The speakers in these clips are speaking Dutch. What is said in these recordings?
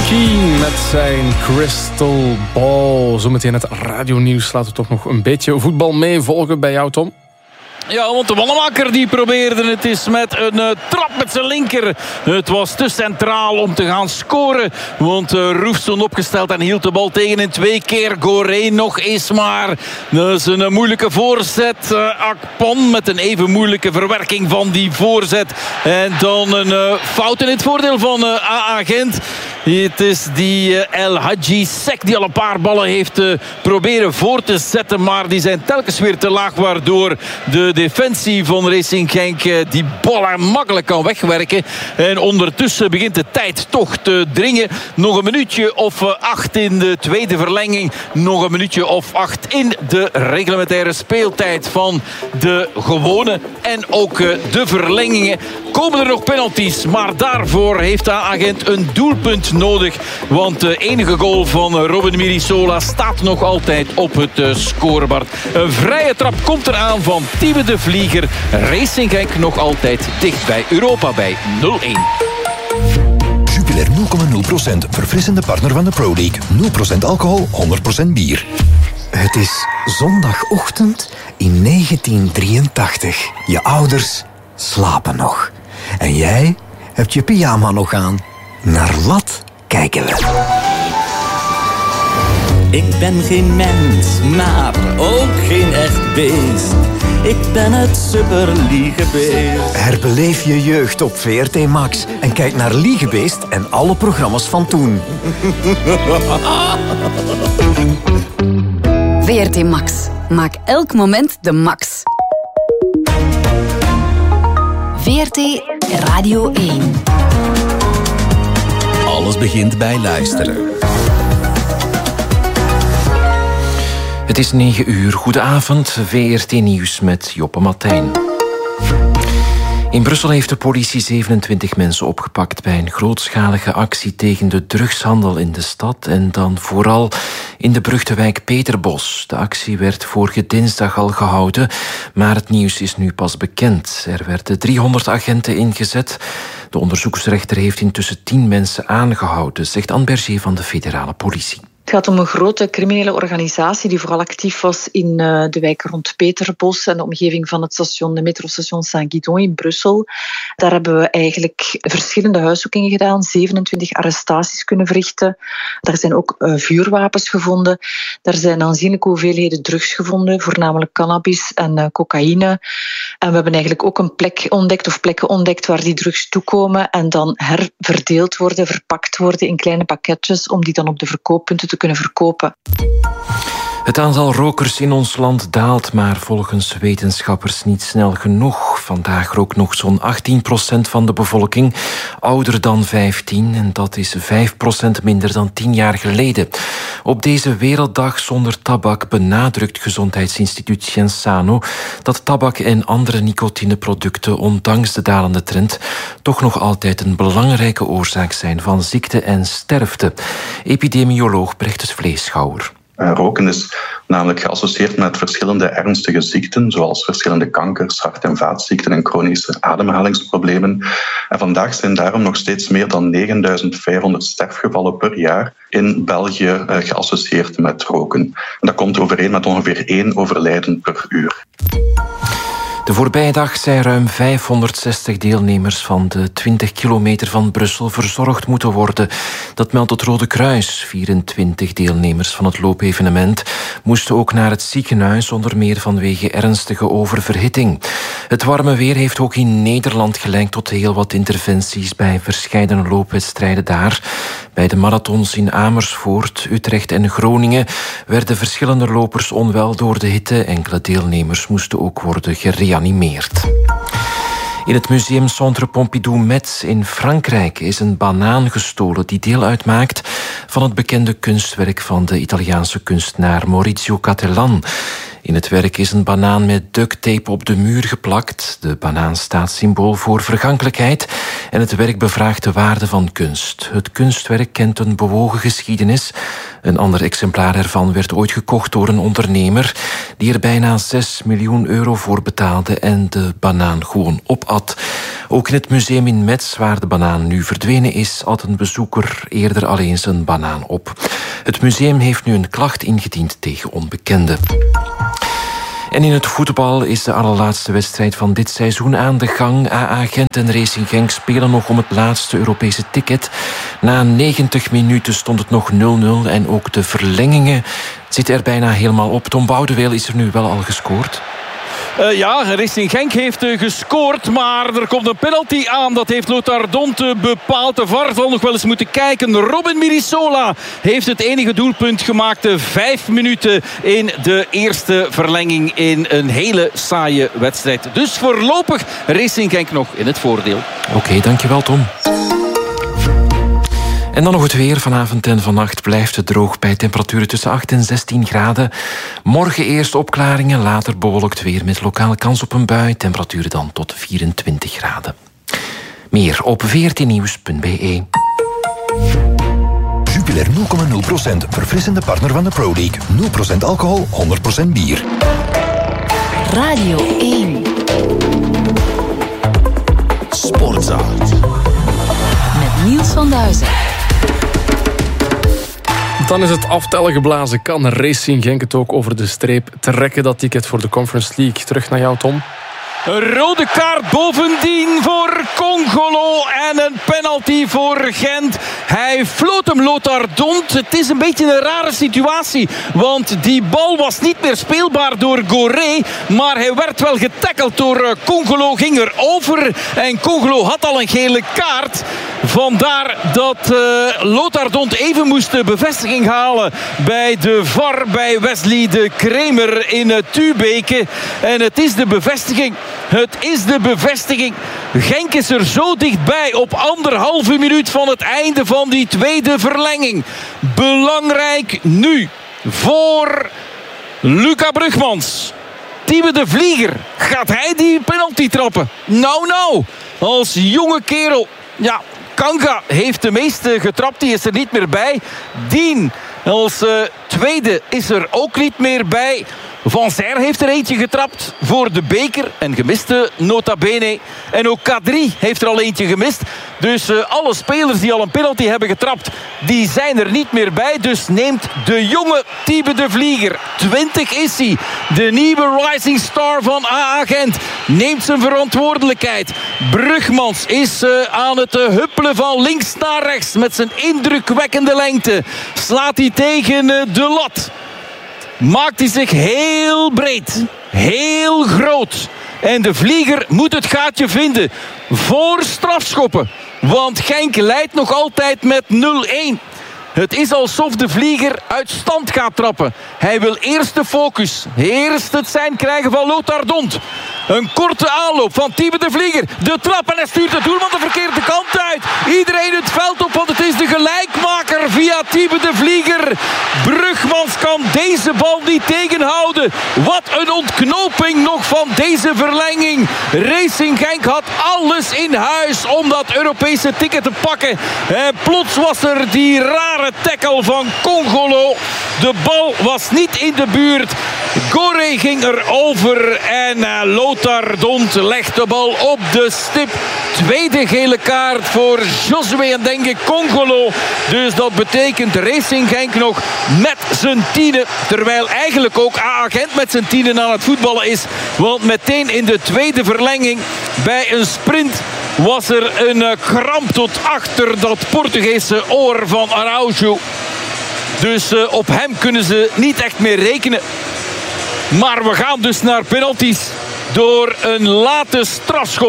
Keen met zijn Crystal Ball. Zometeen het radionieuws. Laten we toch nog een beetje voetbal meevolgen bij jou, Tom. Ja, want de Wannemaker die probeerde het eens met een trap met zijn linker. Het was te centraal om te gaan scoren. Want Roef stond opgesteld en hield de bal tegen in 2 keer. Goré nog eens maar. Dat is een moeilijke voorzet. Akpan met een even moeilijke verwerking van die voorzet. En dan een fout in het voordeel van AA Gent. Het is die El Hadji Sek die al een paar ballen heeft proberen voor te zetten. Maar die zijn telkens weer te laag. Waardoor de defensie van Racing Genk die ballen makkelijk kan wegwerken. En ondertussen begint de tijd toch te dringen. Nog een minuutje of 8 in de tweede verlenging. Nog een minuutje of 8 in de reglementaire speeltijd van de gewone en ook de verlengingen. Komen er nog penalties, maar daarvoor heeft AA Gent een doelpunt nodig. Want de enige goal van Robin Mirisola staat nog altijd op het scorebord. Een vrije trap komt eraan van Tiebe de Vlieger. Racing Genk nog altijd dicht bij Europa bij 0-1. Jupiler 0,0%. Verfrissende partner van de Pro League. 0% alcohol, 100% bier. Het is zondagochtend in 1983. Je ouders slapen nog. En jij hebt je pyjama nog aan. Naar wat kijken we? Ik ben geen mens, maar ook geen echt beest. Ik ben het superliegebeest. Herbeleef je jeugd op VRT Max en kijk naar Liegebeest en alle programma's van toen. VRT Max. Maak elk moment de max. VRT Radio 1. Alles begint bij luisteren. Het is 9 uur. Goedenavond, VRT Nieuws met Joppe Martijn. In Brussel heeft de politie 27 mensen opgepakt bij een grootschalige actie tegen de drugshandel in de stad en dan vooral in de beruchte wijk Peterbos. De actie werd vorige dinsdag al gehouden, maar het nieuws is nu pas bekend. Er werden 300 agenten ingezet. De onderzoeksrechter heeft intussen 10 mensen aangehouden, zegt Anne Berger van de federale politie. Het gaat om een grote criminele organisatie die vooral actief was in de wijk rond Peterbos en de omgeving van het station, de metrostation Saint-Guidon in Brussel. Daar hebben we eigenlijk verschillende huiszoekingen gedaan, 27 arrestaties kunnen verrichten. Daar zijn ook vuurwapens gevonden. Daar zijn aanzienlijke hoeveelheden drugs gevonden, voornamelijk cannabis en cocaïne. En we hebben eigenlijk ook een plek ontdekt of plekken ontdekt waar die drugs toekomen en dan herverdeeld worden, verpakt worden in kleine pakketjes om die dan op de verkooppunten te kunnen verkopen. Het aantal rokers in ons land daalt, maar volgens wetenschappers niet snel genoeg. Vandaag rookt nog zo'n 18% van de bevolking ouder dan 15 en dat is 5% minder dan 10 jaar geleden. Op deze Werelddag zonder tabak benadrukt gezondheidsinstituut Cienzano dat tabak en andere nicotineproducten ondanks de dalende trend toch nog altijd een belangrijke oorzaak zijn van ziekte en sterfte. Epidemioloog Brechtjes Vleeschouwer. Roken is namelijk geassocieerd met verschillende ernstige ziekten, zoals verschillende kankers, hart- en vaatziekten en chronische ademhalingsproblemen. En vandaag zijn daarom nog steeds meer dan 9500 sterfgevallen per jaar in België geassocieerd met roken. En dat komt overeen met ongeveer 1 overlijden per uur. De voorbije dag zijn ruim 560 deelnemers van de 20 kilometer van Brussel verzorgd moeten worden. Dat meldt het Rode Kruis. 24 deelnemers van het loopevenement moesten ook naar het ziekenhuis, onder meer vanwege ernstige oververhitting. Het warme weer heeft ook in Nederland geleid tot heel wat interventies bij verscheidene loopwedstrijden daar. Bij de marathons in Amersfoort, Utrecht en Groningen werden verschillende lopers onwel door de hitte. Enkele deelnemers moesten ook worden gereanimeerd. In het museum Centre Pompidou-Metz in Frankrijk is een banaan gestolen die deel uitmaakt van het bekende kunstwerk van de Italiaanse kunstenaar Maurizio Cattelan. In het werk is een banaan met ducttape op de muur geplakt. De banaan staat symbool voor vergankelijkheid en het werk bevraagt de waarde van kunst. Het kunstwerk kent een bewogen geschiedenis. Een ander exemplaar ervan werd ooit gekocht door een ondernemer die er bijna 6 miljoen euro voor betaalde en de banaan gewoon opat. Ook in het museum in Metz, waar de banaan nu verdwenen is, had een bezoeker eerder al eens een banaan op. Het museum heeft nu een klacht ingediend tegen onbekenden. En in het voetbal is de allerlaatste wedstrijd van dit seizoen aan de gang. AA Gent en Racing Genk spelen nog om het laatste Europese ticket. Na 90 minuten stond het nog 0-0 en ook de verlengingen zitten er bijna helemaal op. Tom Boudeweel, is er nu wel al gescoord? Ja, Racing Genk heeft gescoord, maar er komt een penalty aan. Dat heeft Lothar Dont bepaald. De VAR zal nog wel eens moeten kijken. Robin Mirisola heeft het enige doelpunt gemaakt. 5 minuten in de eerste verlenging in een hele saaie wedstrijd. Dus voorlopig Racing Genk nog in het voordeel. Oké, dankjewel Tom. En dan nog het weer. Vanavond en vannacht blijft het droog bij temperaturen tussen 8 en 16 graden. Morgen eerst opklaringen, later bewolkt weer met lokale kans op een bui. Temperaturen dan tot 24 graden. Meer op vrtnieuws.be. Jupiler 0,0%. Verfrissende partner van de Pro League. 0% alcohol, 100% bier. Radio 1. Sportzaal. Met Niels van Duizen. Dan is het aftellen geblazen. Kan Racing Genk het ook over de streep trekken, dat ticket voor de Conference League? Terug naar jou, Tom. Een rode kaart bovendien voor Congolo en een penalty voor Gent. Hij floot hem, Lothar Dont. Het is een beetje een rare situatie, want die bal was niet meer speelbaar door Goré, maar hij werd wel getackeld door Congolo, ging er over en Congolo had al een gele kaart. Vandaar dat Lothar Dont even moest bevestiging halen bij de VAR, bij Wesley de Kremer in Tubeke. En het is de bevestiging. Het is de bevestiging. Genk is er zo dichtbij op 1,5 minuut van het einde van die tweede verlenging. Belangrijk nu voor Luca Brugmans. Thiebe de Vlieger. Gaat hij die penalty trappen? Nou, als jonge kerel. Ja, Kanga heeft de meeste getrapt. Die is er niet meer bij. Dien als tweede is er ook niet meer bij. Van Zijr heeft er eentje getrapt voor de beker en gemiste nota bene. En ook K3 heeft er al eentje gemist. Dus alle spelers die al een penalty hebben getrapt, die zijn er niet meer bij. Dus neemt de jonge Thiebe de Vlieger, 20 is hij, de nieuwe rising star van AA Gent, neemt zijn verantwoordelijkheid. Brugmans is aan het huppelen van links naar rechts met zijn indrukwekkende lengte. Slaat hij tegen de lat. Maakt hij zich heel breed, heel groot. En de Vlieger moet het gaatje vinden voor strafschoppen. Want Genk leidt nog altijd met 0-1. Het is alsof de Vlieger uit stand gaat trappen. Hij wil eerst de focus, eerst het sein krijgen van Lothar Dont. Een korte aanloop van Thiebe de Vlieger. De trap en hij stuurt de doelman de verkeerde kant uit. Iedereen het veld op, want het is de gelijkmaker via Thiebe de Vlieger. Brugmans kan deze bal niet tegenhouden. Wat een ontknoping nog van deze verlenging. Racing Genk had alles in huis om dat Europese ticket te pakken. En plots was er die rare tackle van Congolo. De bal was niet in de buurt. Goré ging er over en Lothar Dont legt de bal op de stip. Tweede gele kaart voor Josué Ndenge Congolo. Dus dat betekent Racing Genk nog met zijn tienen. Terwijl eigenlijk ook AA Gent met zijn tienen aan het voetballen is. Want meteen in de tweede verlenging bij een sprint was er een kramp tot achter dat Portugese oor van Araujo. Dus op hem kunnen ze niet echt meer rekenen. Maar we gaan dus naar penalties door een late strafschop.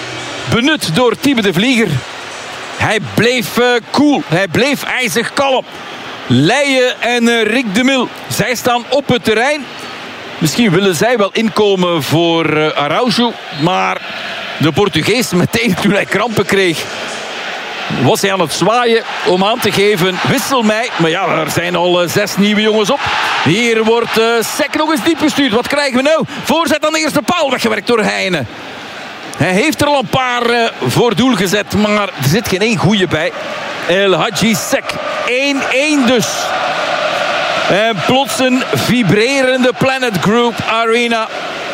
Benut door Thiebe de Vlieger. Hij bleef cool. Hij bleef ijzig kalm. Leijen en Rick de Mil. Zij staan op het terrein. Misschien willen zij wel inkomen voor Araujo. Maar de Portugees meteen toen hij krampen kreeg, was hij aan het zwaaien om aan te geven: wissel mij. Maar ja, er zijn al 6 nieuwe jongens op. Hier wordt Sek nog eens diep gestuurd. Wat krijgen we nou? Voorzet aan de eerste paal, weggewerkt door Heijnen. Hij heeft er al een paar voor doel gezet, maar er zit geen één goeie bij. El Hadji Sek. 1-1 dus. En plots een vibrerende Planet Group Arena.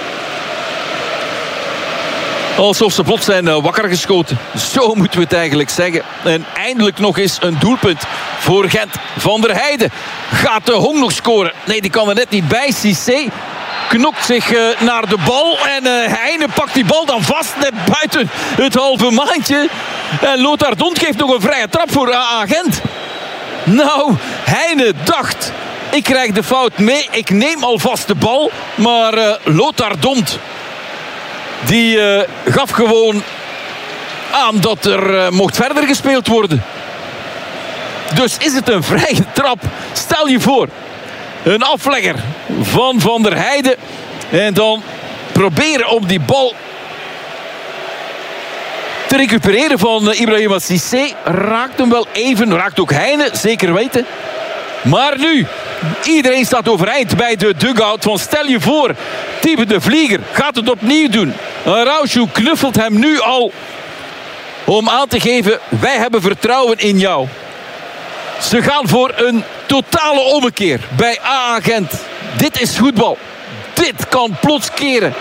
Alsof ze plots zijn wakker geschoten. Zo moeten we het eigenlijk zeggen. En eindelijk nog eens een doelpunt voor Gent. Van der Heijden gaat de Hong nog scoren. Nee, die kan er net niet bij. Cissé knokt zich naar de bal. En Heine pakt die bal dan vast net buiten het halve maandje. En Lothar Dont geeft nog een vrije trap voor AA Gent. Nou, Heine dacht... Ik krijg de fout mee. Ik neem alvast de bal. Maar Lothar Dont... die gaf gewoon aan dat er mocht verder gespeeld worden. Dus is het een vrije trap. Stel je voor. Een aflegger van Van der Heijden. En dan proberen om die bal te recupereren van Ibrahima Cissé. Raakt hem wel even. Raakt ook Heine, zeker weten. Maar nu, iedereen staat overeind bij de dugout. Van stel je voor, Thiebe de Vlieger gaat het opnieuw doen. Araujo knuffelt hem nu al om aan te geven, wij hebben vertrouwen in jou. Ze gaan voor een totale ommekeer bij AA Gent. Dit is voetbal. Dit kan plots keren.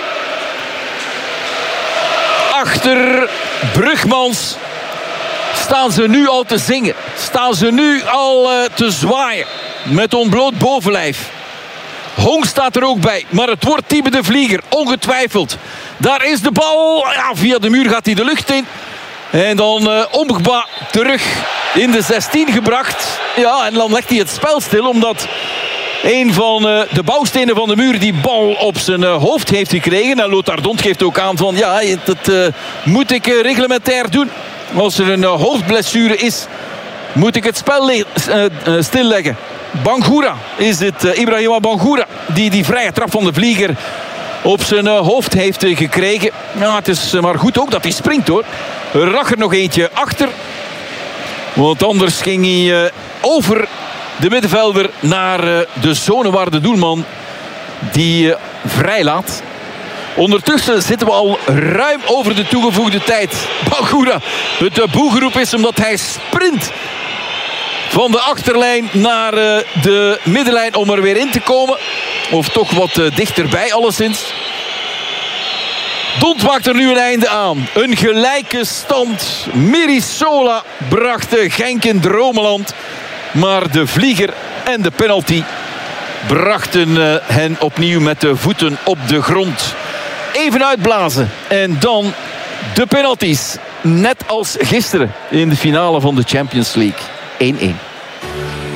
Achter Brugmans staan ze nu al te zingen. Staan ze nu al te zwaaien. Met ontbloot bovenlijf. Hong staat er ook bij. Maar het wordt Thiebe de Vlieger. Ongetwijfeld. Daar is de bal. Ja, via de muur gaat hij de lucht in. En dan Ombgba terug in de 16 gebracht. Ja, en dan legt hij het spel stil. Omdat een van de bouwstenen van de muur die bal op zijn hoofd heeft gekregen. En Lothar Dont geeft ook aan van... Ja, dat moet ik reglementair doen. Als er een hoofdblessure is, moet ik het spel stilleggen. Bangura is het, Ibrahima Bangura, die vrije trap van de Vlieger op zijn hoofd heeft gekregen. Ja, het is maar goed ook dat hij springt hoor. Rag er nog eentje achter. Want anders ging hij over de middenvelder naar de zone waar de doelman die vrijlaat. Ondertussen zitten we al ruim over de toegevoegde tijd. Bangura, het boegeroep is omdat hij sprint van de achterlijn naar de middenlijn om er weer in te komen. Of toch wat dichterbij alleszins. Dont maakt er nu een einde aan. Een gelijke stand. Mirisola bracht Genk in dromenland. Maar de Vlieger en de penalty brachten hen opnieuw met de voeten op de grond. Even uitblazen. En dan de penalties. Net als gisteren in de finale van de Champions League. 1-1.